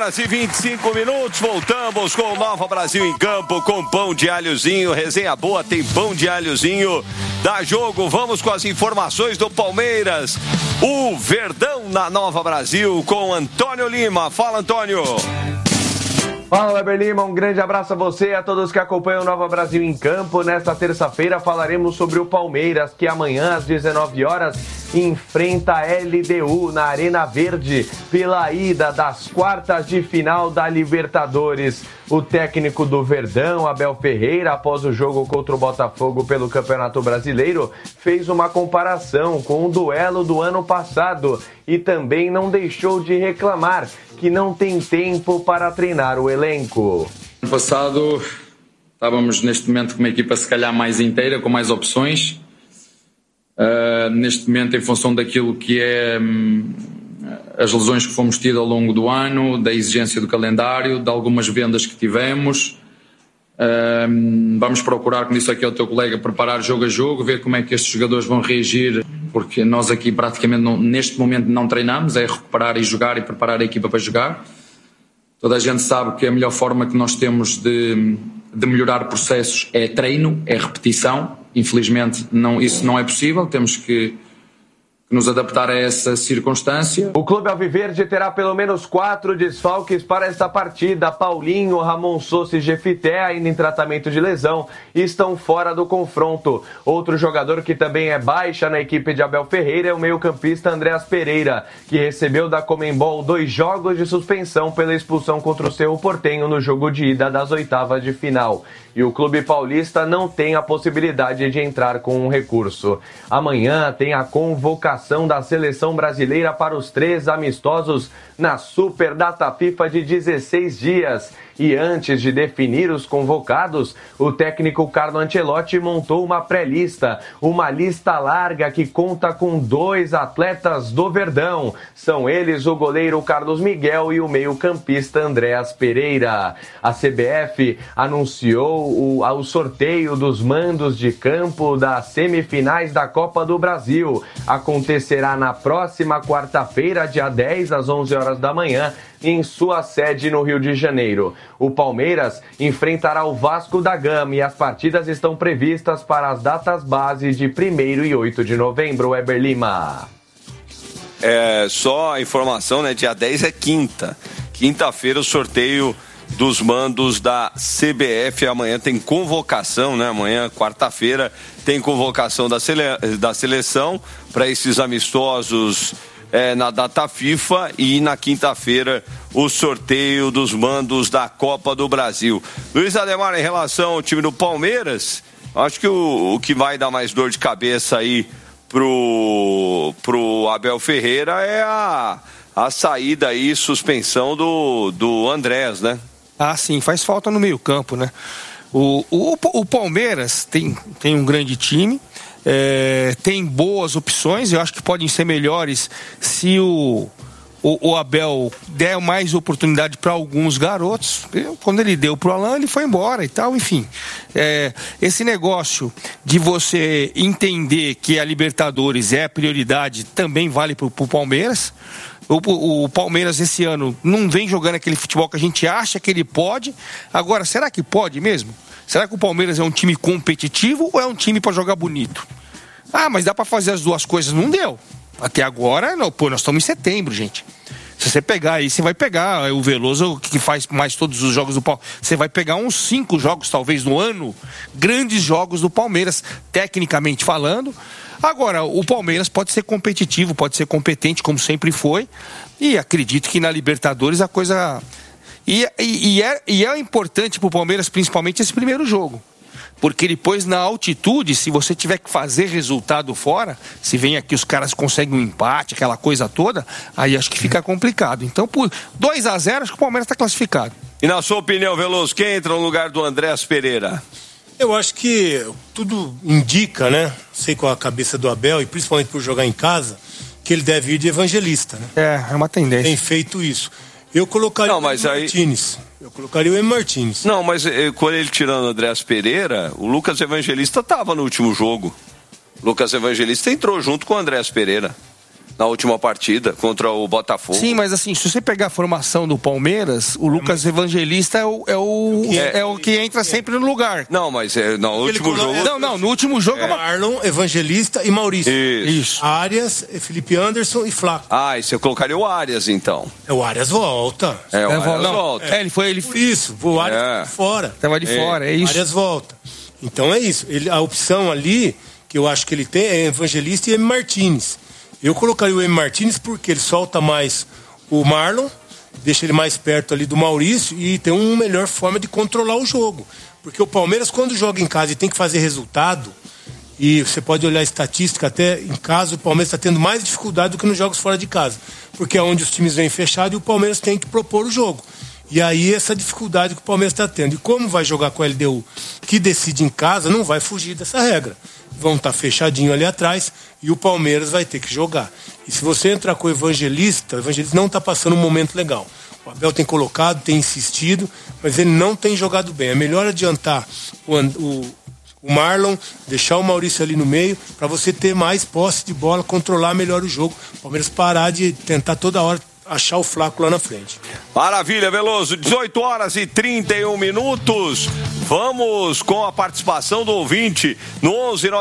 horas e 25 minutos, voltamos com o Nova Brasil em Campo, com pão de alhozinho, resenha boa, tem pão de alhozinho, dá jogo, vamos com as informações do Palmeiras, o Verdão na Nova Brasil, com Antônio Lima. Fala, Antônio. Fala, Weber Lima, um grande abraço a você e a todos que acompanham o Nova Brasil em Campo. Nesta terça-feira falaremos sobre o Palmeiras, que amanhã às 19 horas enfrenta a LDU na Arena Verde pela ida das quartas de final da Libertadores. O técnico do Verdão, Abel Ferreira, após o jogo contra o Botafogo pelo Campeonato Brasileiro, fez uma comparação com o duelo do ano passado e também não deixou de reclamar que não tem tempo para treinar o elenco. No passado estávamos neste momento com uma equipa se calhar mais inteira, com mais opções. Neste momento, em função daquilo que é as lesões que fomos tidos ao longo do ano, da exigência do calendário, de algumas vendas que tivemos, vamos procurar, como disse aqui ao teu colega, preparar jogo a jogo, ver como é que estes jogadores vão reagir, porque nós aqui praticamente neste momento não treinamos, é recuperar e jogar e preparar a equipa para jogar. Toda a gente sabe que a melhor forma que nós temos de melhorar processos é treino, é repetição. Infelizmente isso não é possível, temos que nos adaptar a essa circunstância. O Clube Alviverde terá pelo menos 4 desfalques para esta partida. Paulinho, Ramon Sousa e Jefité, ainda em tratamento de lesão, estão fora do confronto. Outro jogador que também é baixa na equipe de Abel Ferreira é o meio-campista Andreas Pereira, que recebeu da Conmebol 2 jogos de suspensão pela expulsão contra o Cerro Porteño no jogo de ida das oitavas de final. E o Clube Paulista não tem a possibilidade de entrar com um recurso. Amanhã tem a convocação da seleção brasileira para os 3 amistosos na Super Data FIFA de 16 dias. E antes de definir os convocados, o técnico Carlo Ancelotti montou uma pré-lista, uma lista larga que conta com 2 atletas do Verdão. São eles o goleiro Carlos Miguel e o meio-campista Andreas Pereira. A CBF anunciou o sorteio dos mandos de campo das semifinais da Copa do Brasil. Acontecerá na próxima quarta-feira, dia 10, às 11 horas da manhã, em sua sede no Rio de Janeiro. O Palmeiras enfrentará o Vasco da Gama e as partidas estão previstas para as datas base de 1º e 8 de novembro. Weber Lima. Só a informação, né? Dia 10 é quinta. Quinta-feira o sorteio dos mandos da CBF. Amanhã tem convocação, né? Amanhã, quarta-feira, tem convocação da seleção para esses amistosos na data FIFA, e na quinta-feira o sorteio dos mandos da Copa do Brasil. Luiz Ademar, em relação ao time do Palmeiras, acho que o que vai dar mais dor de cabeça aí pro Abel Ferreira é a saída e suspensão do Andrés, né? Ah, sim, faz falta no meio-campo, né? O Palmeiras tem um grande time, tem boas opções, eu acho que podem ser melhores se o Abel der mais oportunidade para alguns garotos. Quando ele deu para o Alan, ele foi embora e tal, enfim. Esse negócio de você entender que a Libertadores é a prioridade também vale para o Palmeiras. O Palmeiras esse ano não vem jogando aquele futebol que a gente acha que ele pode. Agora, será que pode mesmo? Será que o Palmeiras é um time competitivo ou é um time para jogar bonito? Ah, mas dá para fazer as duas coisas. Não deu. Até agora, não. Pô, nós estamos em setembro, gente. Se você pegar aí, você vai pegar o Veloso, que faz mais todos os jogos do Palmeiras. Você vai pegar uns 5 jogos, talvez, no ano. Grandes jogos do Palmeiras, tecnicamente falando. Agora, o Palmeiras pode ser competitivo, pode ser competente, como sempre foi. E acredito que na Libertadores a coisa... E é importante para o Palmeiras, principalmente, esse primeiro jogo. Porque depois, na altitude, se você tiver que fazer resultado fora, se vem aqui os caras conseguem um empate, aquela coisa toda, aí acho que fica complicado. Então, por 2-0, acho que o Palmeiras está classificado. E na sua opinião, Veloso, quem entra no lugar do Andrés Pereira? Eu acho que tudo indica, né? Sei com a cabeça do Abel, e principalmente por jogar em casa, que ele deve ir de evangelista, né? É uma tendência. Tem feito isso. Eu colocaria o Martínez. Eu colocaria o M. Martínez. Não, mas quando ele tirando o Andrés Pereira, o Lucas Evangelista estava no último jogo. O Lucas Evangelista entrou junto com o Andrés Pereira. na última partida contra o Botafogo. Sim, mas assim, se você pegar a formação do Palmeiras, o Lucas Evangelista é o que entra sempre no lugar. Não, mas no último jogo... No último jogo... Marlon, Evangelista e Maurício. Isso. Arias, Felipe Anderson e Flaco. E você colocaria o Arias, então. O Arias volta. O Arias volta. Isso, o Arias fora. Tava de fora, é isso. O Arias volta. Então é isso. A opção ali, que eu acho que ele tem, é Evangelista e M. Martínez. Eu colocaria o M. Martínez porque ele solta mais o Marlon, deixa ele mais perto ali do Maurício e tem uma melhor forma de controlar o jogo. Porque o Palmeiras, quando joga em casa e tem que fazer resultado, e você pode olhar a estatística, até em casa o Palmeiras está tendo mais dificuldade do que nos jogos fora de casa. Porque é onde os times vêm fechados e o Palmeiras tem que propor o jogo. E aí essa dificuldade que o Palmeiras está tendo. E como vai jogar com a LDU, que decide em casa, não vai fugir dessa regra. Vão estar fechadinho ali atrás e o Palmeiras vai ter que jogar. E se você entrar com o Evangelista não está passando um momento legal. O Abel tem colocado, tem insistido, mas ele não tem jogado bem. É melhor adiantar o Marlon, deixar o Maurício ali no meio, para você ter mais posse de bola, controlar melhor o jogo. O Palmeiras parar de tentar toda hora achar o Flaco lá na frente. Maravilha, Veloso. 18h31. Vamos com a participação do ouvinte no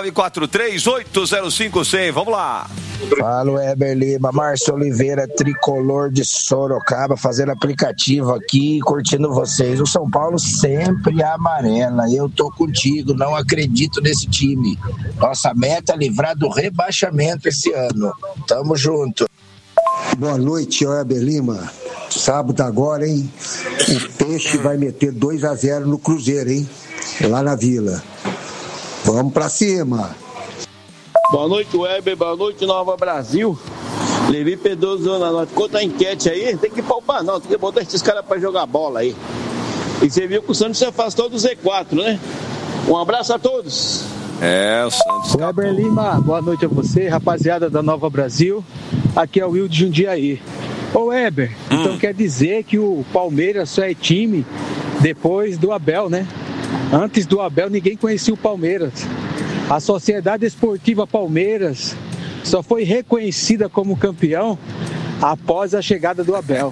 11943-805-100. Vamos lá. Fala, Weber Lima. Márcio Oliveira, tricolor de Sorocaba, fazendo aplicativo aqui, curtindo vocês. O São Paulo sempre amarela. Eu tô contigo, não acredito nesse time. Nossa meta é livrar do rebaixamento esse ano. Tamo junto. Boa noite, Weber Lima. Sábado agora, hein? O Peixe vai meter 2-0 no Cruzeiro, hein? Lá na Vila. Vamos pra cima. Boa noite, Weber. Boa noite, Nova Brasil. Levi Pedroso na noite. Conta a enquete aí. Tem que poupar, não. Tem que botar esses caras pra jogar bola aí. E você viu que o Santos se afastou do Z4, né? Um abraço a todos. O Santos. Weber Lima, boa noite a você, rapaziada da Nova Brasil. Aqui é o Will de Jundiaí. Ô Weber, então quer dizer que o Palmeiras só é time depois do Abel, né? Antes do Abel ninguém conhecia o Palmeiras. A Sociedade Esportiva Palmeiras só foi reconhecida como campeão após a chegada do Abel.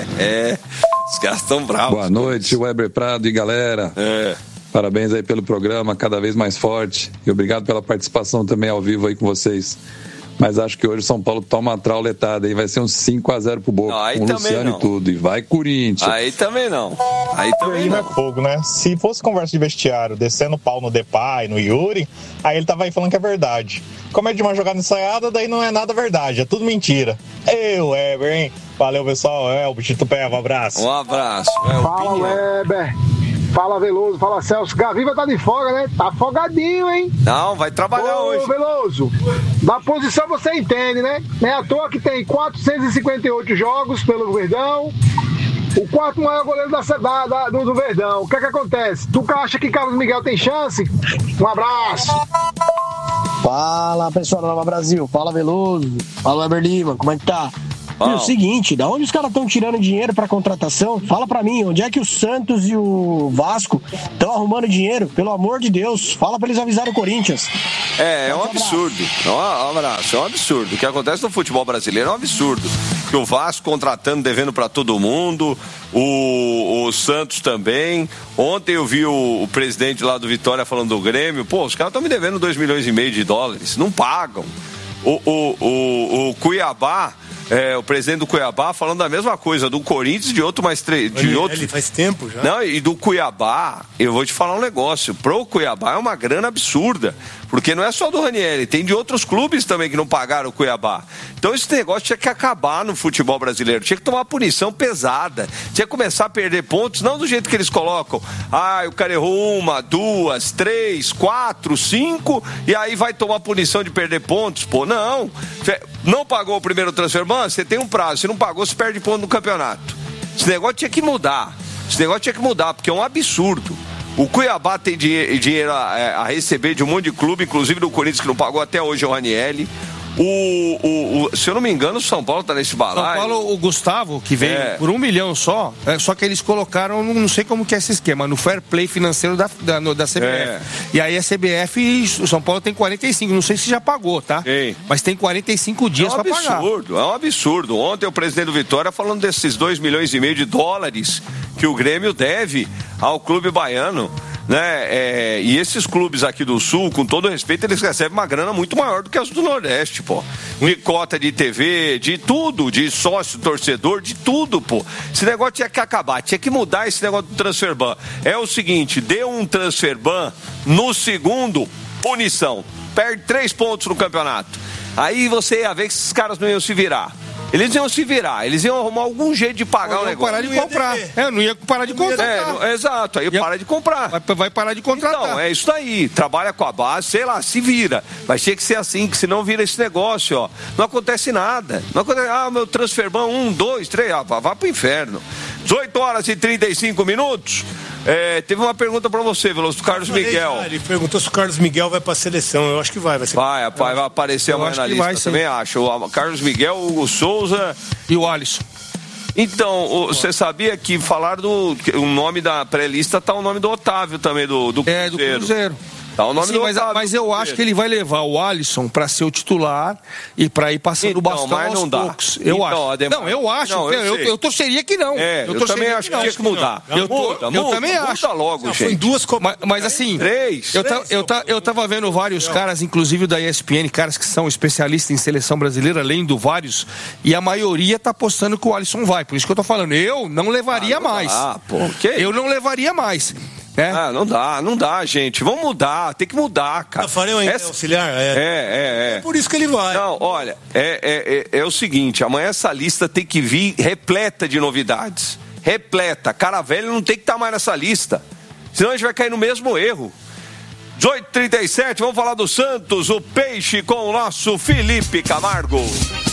Os caras estão bravos. Boa noite, Weber Prado e galera. Parabéns aí pelo programa, cada vez mais forte. E obrigado pela participação também ao vivo aí com vocês. Mas acho que hoje o São Paulo toma uma trauletada aí, vai ser uns 5-0 pro Boca, com o Luciano não. E tudo. E vai Corinthians. Aí também não. Aí não é fogo, né? Se fosse conversa de vestiário, descendo o pau no Depay, no Yuri, aí ele tava aí falando que é verdade. Como é de uma jogada ensaiada, daí não é nada verdade, é tudo mentira. Weber, hein? Valeu, pessoal. O Bichito Pé, um abraço. Um abraço. Fala, Weber. Fala, Veloso, fala, Celso. Gaviva tá de folga, né? Tá folgadinho, hein? Não, vai trabalhar hoje. Veloso, da posição você entende, né? Não é à toa que tem 458 jogos pelo Verdão. O quarto maior goleiro do Verdão. O que é que acontece? Tu acha que Carlos Miguel tem chance? Um abraço. Fala, pessoal da Nova Brasil. Fala, Veloso. Fala, Weber Lima. Como é que tá? E o seguinte, da onde os caras estão tirando dinheiro pra contratação? Fala pra mim, onde é que o Santos e o Vasco estão arrumando dinheiro? Pelo amor de Deus, fala pra eles avisarem o Corinthians. É um absurdo. Um abraço, é um absurdo. O que acontece no futebol brasileiro é um absurdo. Que o Vasco contratando, devendo pra todo mundo, o Santos também. Ontem eu vi o presidente lá do Vitória falando do Grêmio. Pô, os caras estão me devendo 2,5 milhões de dólares. Não pagam. O Cuiabá... o presidente do Cuiabá falando da mesma coisa, do Corinthians e de outro mais três. Ele faz tempo já. Não, e do Cuiabá, eu vou te falar um negócio. Pro Cuiabá é uma grana absurda. Porque não é só do Ranieri, tem de outros clubes também que não pagaram o Cuiabá. Então esse negócio tinha que acabar no futebol brasileiro. Tinha que tomar uma punição pesada. Tinha que começar a perder pontos, não do jeito que eles colocam. O cara errou 1, 2, 3, 4, 5 e aí vai tomar punição de perder pontos. Pô, não. Não pagou o primeiro transfer, mano, você tem um prazo. Se não pagou, você perde ponto no campeonato. Esse negócio tinha que mudar. Porque é um absurdo. O Cuiabá tem dinheiro a receber de um monte de clube, inclusive do Corinthians, que não pagou até hoje o Ranieri. Se eu não me engano, o São Paulo tá nesse balaio. São Paulo, o Gustavo, que veio por 1 milhão só que eles colocaram, não sei como que é esse esquema, no fair play financeiro da CBF. E aí a CBF, o São Paulo tem 45, não sei se já pagou, tá? Mas tem 45 dias para pagar. É um absurdo. Ontem o presidente do Vitória falando desses 2,5 milhões de dólares que o Grêmio deve ao clube baiano. Né? E esses clubes aqui do Sul, com todo respeito, eles recebem uma grana muito maior do que as do Nordeste, pô. De cota de TV, de tudo, de sócio, torcedor, de tudo, pô. Esse negócio tinha que acabar, tinha que mudar esse negócio do transfer ban. É o seguinte, deu um transfer ban, no segundo, punição. Perde 3 pontos no campeonato. Aí você ia ver que esses caras não iam se virar. Eles iam se virar, eles iam arrumar algum jeito de pagar o negócio. Parar de comprar. Não ia parar de contratar. Exato, aí para de comprar. Vai parar de contratar. Então, é isso aí. Trabalha com a base, sei lá, se vira. Mas tinha que ser assim, que senão vira esse negócio, ó. Não acontece nada. Não acontece, meu transfer ban 1, 2, 3, vá pro inferno. 18 horas e 35 minutos. Teve uma pergunta pra você, Veloso, do Carlos Miguel. Ele perguntou se o Carlos Miguel vai pra seleção. Eu acho que vai. Vai aparecer amanhã na lista, também acho. O Carlos Miguel, o Hugo Souza e o Alisson. Então, você sabia que falaram o nome da pré-lista, tá o nome do Otávio também, do Cruzeiro. Do Cruzeiro. Tá o nome do Otávio, mas eu acho que ele vai levar o Alisson pra ser o titular e pra ir passando o bastão aos poucos. Eu acho. Eu torceria que não. Eu também acho que tinha que mudar. Eu também acho. Muda logo, gente. Mas assim, eu tava vendo vários caras, inclusive da ESPN, caras que são especialistas em seleção brasileira, lendo vários, e a maioria tá apostando que o Alisson vai. Por isso que eu tô falando, eu não levaria mais. Eu não levaria mais. Não dá, gente. Vamos mudar, tem que mudar, cara. Tafarel é auxiliar? É por isso que ele vai. Não, olha, é o seguinte, amanhã essa lista tem que vir repleta de novidades. Repleta. Cara velho não tem que estar mais nessa lista. Senão a gente vai cair no mesmo erro. 18h37, vamos falar do Santos, o Peixe com o nosso Felipe Camargo.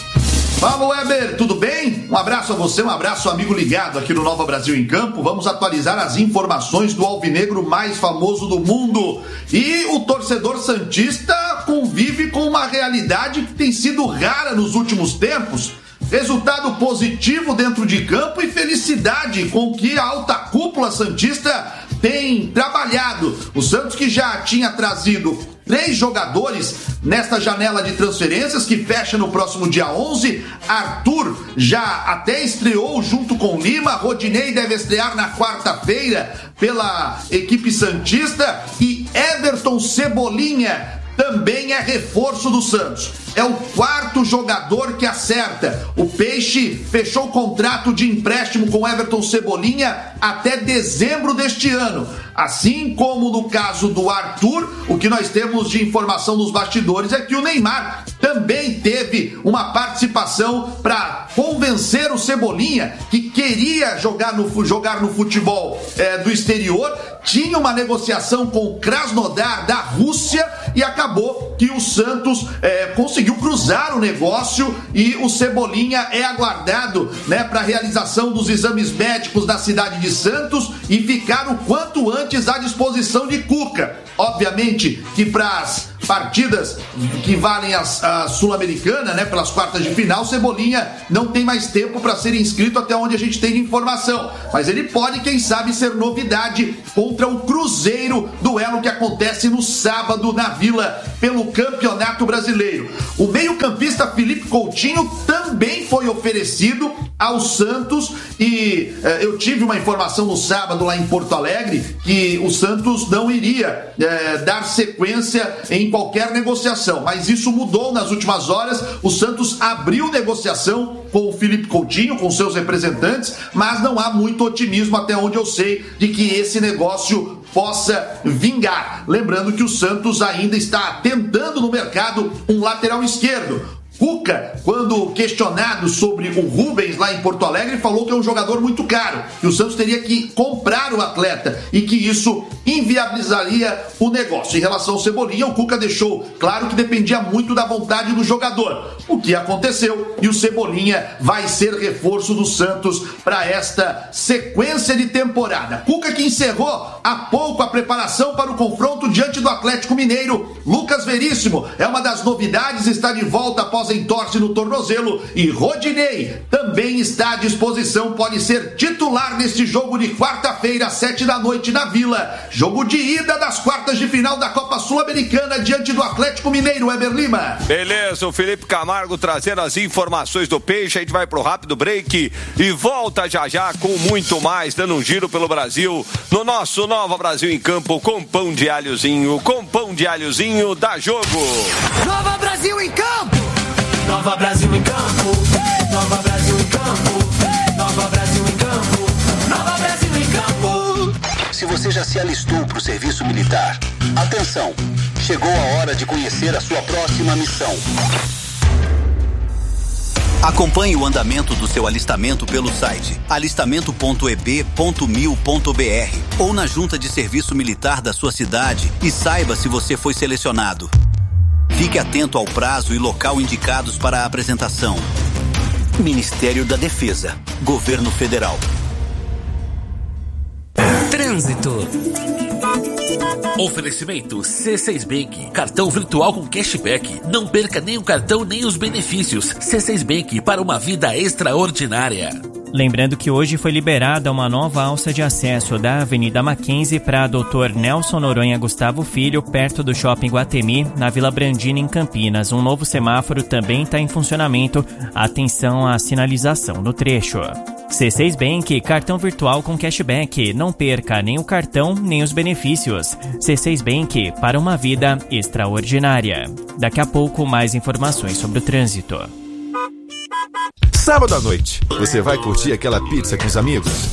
Fala, Weber, tudo bem? Um abraço a você, um abraço amigo ligado aqui no Nova Brasil em Campo. Vamos atualizar as informações do alvinegro mais famoso do mundo. E o torcedor santista convive com uma realidade que tem sido rara nos últimos tempos. Resultado positivo dentro de campo e felicidade com que a alta cúpula santista tem trabalhado. O Santos, que já tinha trazido 3 jogadores nesta janela de transferências que fecha no próximo dia 11. Arthur já até estreou junto com Lima. Rodinei deve estrear na quarta-feira pela equipe santista. E Everton Cebolinha também é reforço do Santos. É o 4º jogador que acerta. O Peixe fechou o contrato de empréstimo com Everton Cebolinha até dezembro deste ano. Assim como no caso do Arthur, o que nós temos de informação nos bastidores é que o Neymar também teve uma participação para convencer o Cebolinha, que queria jogar no futebol do exterior. Tinha uma negociação com o Krasnodar da Rússia e acabou que o Santos conseguiu cruzar o negócio e o Cebolinha é aguardado, né, para a realização dos exames médicos na cidade de Santos e ficar o quanto antes à disposição de Cuca. Obviamente que para as partidas que valem a Sul-Americana, né, pelas quartas de final, Cebolinha não tem mais tempo para ser inscrito até onde a gente tem de informação, mas ele pode, quem sabe, ser novidade contra o Cruzeiro, duelo que acontece no sábado na Vila pelo Campeonato Brasileiro. O meio-campista Felipe Coutinho também foi oferecido ao Santos e eu tive uma informação no sábado lá em Porto Alegre que o Santos não iria dar sequência em qualquer negociação, mas isso mudou nas últimas horas. O Santos abriu negociação com o Felipe Coutinho, com seus representantes, mas não há muito otimismo até onde eu sei de que esse negócio possa vingar. Lembrando que o Santos ainda está tentando no mercado um lateral esquerdo. Cuca, quando questionado sobre o Rubens lá em Porto Alegre, falou que é um jogador muito caro, que o Santos teria que comprar o atleta e que isso inviabilizaria o negócio. Em relação ao Cebolinha, o Cuca deixou claro que dependia muito da vontade do jogador, o que aconteceu, e o Cebolinha vai ser reforço do Santos para esta sequência de temporada. Cuca que encerrou há pouco a preparação para o confronto diante do Atlético Mineiro. Lucas Veríssimo é uma das novidades, está de volta após entorse no tornozelo, e Rodinei também está à disposição, pode ser titular neste jogo de quarta-feira às 7h na Vila, jogo de ida das quartas de final da Copa Sul-Americana diante do Atlético Mineiro. Weber Lima. Beleza, o Felipe Camargo trazendo as informações do Peixe. A gente vai pro rápido break e volta já com muito mais, dando um giro pelo Brasil no nosso Nova Brasil em Campo com pão de alhozinho, dá jogo. Nova Brasil em Campo! Nova Brasil em Campo! Nova Brasil em Campo! Nova Brasil em Campo! Nova Brasil em Campo! Se você já se alistou para o serviço militar, atenção! Chegou a hora de conhecer a sua próxima missão. Acompanhe o andamento do seu alistamento pelo site alistamento.eb.mil.br ou na junta de serviço militar da sua cidade e saiba se você foi selecionado. Fique atento ao prazo e local indicados para a apresentação. Ministério da Defesa, Governo Federal. Trânsito. Oferecimento C6 Bank, cartão virtual com cashback. Não perca nem o cartão nem os benefícios. C6 Bank, para uma vida extraordinária. Lembrando que hoje foi liberada uma nova alça de acesso da Avenida Mackenzie para Dr. Nelson Noronha Gustavo Filho, perto do Shopping Guatemi, na Vila Brandina, em Campinas. Um novo semáforo também está em funcionamento. Atenção à sinalização no trecho. C6 Bank, cartão virtual com cashback. Não perca nem o cartão nem os benefícios. C6 Bank, para uma vida extraordinária. Daqui a pouco, mais informações sobre o trânsito. Sábado à noite, você vai curtir aquela pizza com os amigos?